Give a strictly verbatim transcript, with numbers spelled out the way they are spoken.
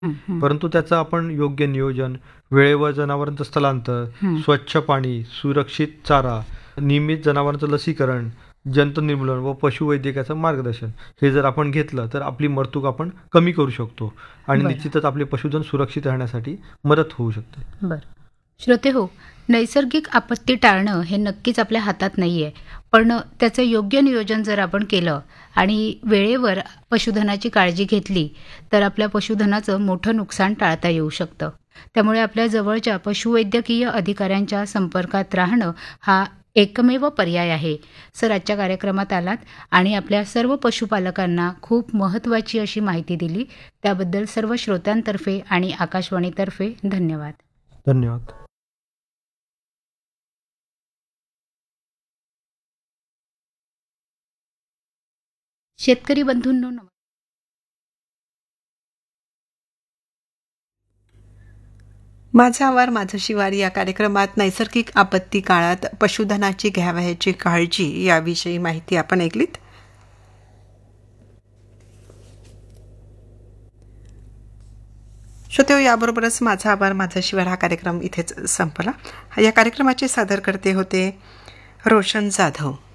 हं, हं. परंतु त्याचं आपण योग्य नियोजन, वेळेवर जनावरांचं स्थलांतर, हं. स्वच्छ पाणी, सुरक्षित चारा, नियमित जनावरांचं लसीकरण, जंतू निर्मूलन व पशुवैद्यकाचं मार्गदर्शन हे जर आपण घेतलं तर आपली मरतूक आपण कमी करू शकतो आणि बरं. निश्चितच आपले पशुधन सुरक्षित राहण्यासाठी मदत होऊ शकते. बरं. श्रोते हो, नैसर्गिक आपत्ती टाळणं हे नक्कीच आपल्या हातात नाही आहे. पण त्याचं योग्य नियोजन जर आपण केलं आणि वेळेवर पशुधनाची काळजी घेतली तर आपल्या पशुधनाचं मोठं नुकसान टाळता येऊ शकतं. त्यामुळे आपल्या जवळच्या पशुवैद्यकीय अधिकाऱ्यांच्या संपर्कात राहणं हा एकमेव पर्याय आहे. सर, आजच्या कार्यक्रमात आलात आणि आपल्या सर्व पशुपालकांना खूप महत्त्वाची अशी माहिती दिली. त्याबद्दल सर्व श्रोत्यांतर्फे आणि आकाशवाणीतर्फे धन्यवाद. धन्यवाद. शेतकरी बंधूंनो, नमस्कार. माझा आवार माझं शिवार या कार्यक्रमात नैसर्गिक आपत्ती काळात पशुधनाची घ्यावयाची काळजी याविषयी माहिती आपण ऐकलीत. श्रोतेहो, याबरोबरच माझा आभार माझा शिवार हा कार्यक्रम इथेच संपला. या कार्यक्रमाचे सादरकर्ते होते रोशन जाधव.